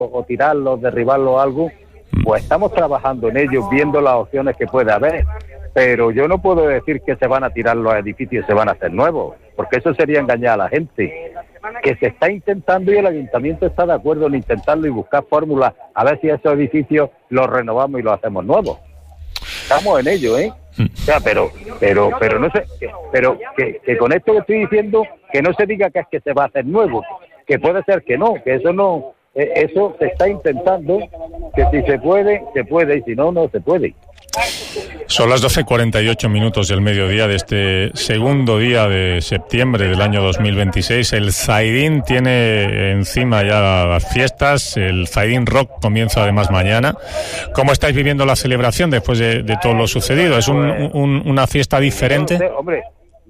o tirarlo, derribarlo o algo, pues estamos trabajando en ello, viendo las opciones que puede haber, pero yo no puedo decir que se van a tirar los edificios y se van a hacer nuevos, porque eso sería engañar a la gente. Que se está intentando y el ayuntamiento está de acuerdo en intentarlo y buscar fórmulas a ver si esos edificios los renovamos y los hacemos nuevos. Estamos en ello, ¿eh? O sea, pero no sé, pero que con esto que estoy diciendo, que no se diga que es que se va a hacer nuevo, que puede ser que no, que eso no, eso se está intentando, que si se puede, y si no, no se puede. Son las 12:48 del mediodía de este segundo día de septiembre del año 2026. El Zaidín tiene encima ya las fiestas. El Zaidín Rock comienza además mañana. ¿Cómo estáis viviendo la celebración después de todo lo sucedido? ¿Es una fiesta diferente? Hombre,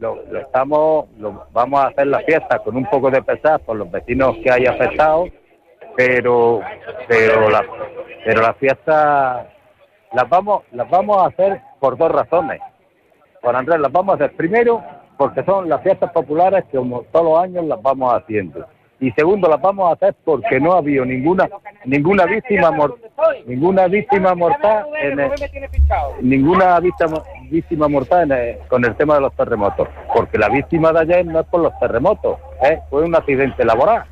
vamos a hacer la fiesta con un poco de pesar por los vecinos que hay afectados, pero la fiesta las vamos a hacer por dos razones. Por Andrés, las vamos a hacer primero porque son las fiestas populares que como todos los años las vamos haciendo. Y segundo, las vamos a hacer porque no ha habido ninguna víctima mortal con el tema de los terremotos, porque la víctima de ayer no es por los terremotos, fue un accidente laboral.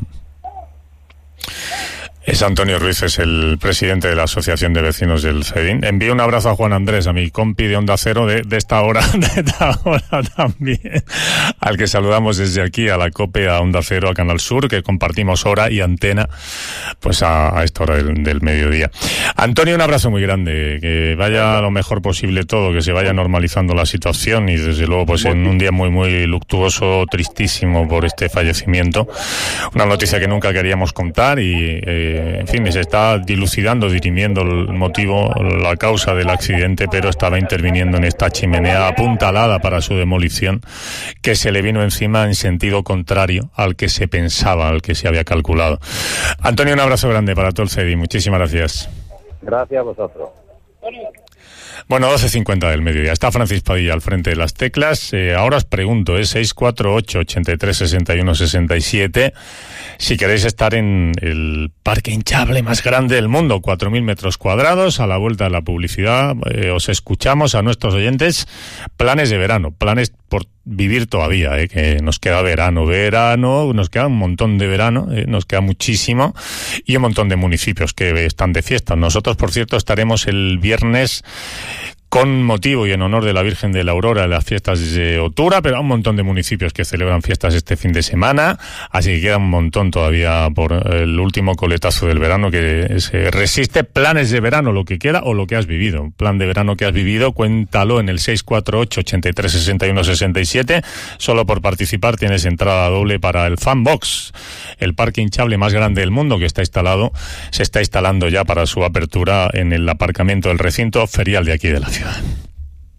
Es Antonio Ruiz, es el presidente de la Asociación de Vecinos del Zaidín. Envío un abrazo a Juan Andrés, a mi compi de Onda Cero de esta hora también, al que saludamos desde aquí, a la COPE, a Onda Cero, a Canal Sur, que compartimos hora y antena, pues a esta hora del mediodía. Antonio, un abrazo muy grande, que vaya lo mejor posible todo, que se vaya normalizando la situación y desde luego pues en un día muy muy luctuoso, tristísimo por este fallecimiento. Una noticia que nunca queríamos contar y en fin, se está dilucidando, dirimiendo el motivo, la causa del accidente, pero estaba interviniendo en esta chimenea apuntalada para su demolición, que se le vino encima en sentido contrario al que se pensaba, al que se había calculado. Antonio, un abrazo grande para todo el CEDI. Muchísimas gracias. Gracias a vosotros. Bueno, 12:50 del mediodía. Está Francis Padilla al frente de las teclas. Ahora os pregunto, 648-83-61-67. Si queréis estar en el parque hinchable más grande del mundo, 4.000 metros cuadrados, a la vuelta de la publicidad, os escuchamos a nuestros oyentes. Planes de verano, planes por vivir todavía, que nos queda verano, nos queda un montón de verano, nos queda muchísimo, y un montón de municipios que están de fiesta. Nosotros, por cierto, estaremos el viernes con motivo y en honor de la Virgen de la Aurora en las fiestas de Otura, pero hay un montón de municipios que celebran fiestas este fin de semana, así que queda un montón todavía por el último coletazo del verano que se resiste. Planes de verano, lo que queda o lo que has vivido. Plan de verano que has vivido, cuéntalo en el 648-83-61-67. Solo por participar tienes entrada doble para el Fanbox, el parque hinchable más grande del mundo que se está instalando ya para su apertura en el aparcamiento del recinto ferial de aquí de la ciudad.